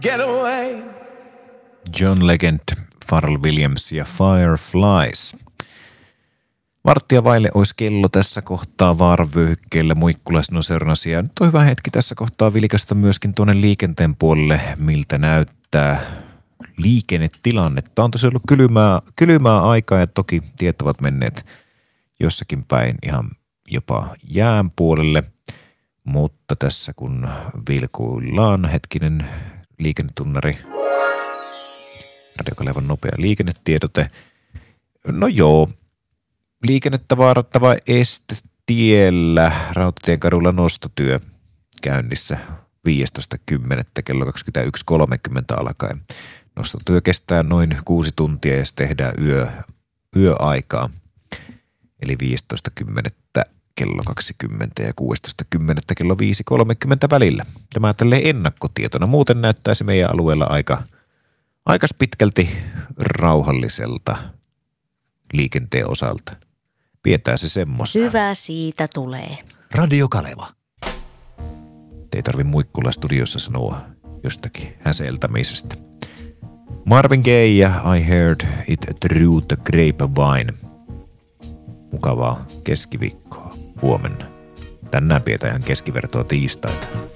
Get away. John Legend, Pharrell Williams ja Fireflies. Varttia vaille olisi kello tässä kohtaa vaaravyöhykkeellä Muikkulasnon seurannassa. Ja nyt on hyvä hetki tässä kohtaa vilkasta myöskin tuonne liikenteen puolelle, miltä näyttää liikennetilannetta. On tosiaan ollut kylmää aikaa ja toki tiet ovat menneet jossakin päin ihan jopa jään puolelle. Mutta tässä kun vilkuillaan hetkinen liikennetunnari, Radio Kalevan nopea liikennetiedote. No joo, liikennettä vaarattava este tiellä Rautatien kadulla nostotyö käynnissä 15.10. kello 21.30 alkaen. Nostotyö kestää noin 6 tuntia ja se tehdään yöaikaa. Eli 15.10. kello 20 ja 16.10. kello 5.30 välillä. Tämä tälleen ennakkotietona. Muuten näyttäisi meidän alueella aika pitkälti rauhalliselta liikenteen osalta. Pidetään se semmoista. Hyvä siitä tulee. Radio Kaleva. Ei tarvi Muikkula studiossa sanoa jostakin häseltämisestä. Marvin Gaye ja I Heard It Through the Grapevine. Mukavaa keskiviikkoa huomenna. Tänään pidetään ihan keskivertoa tiistaita.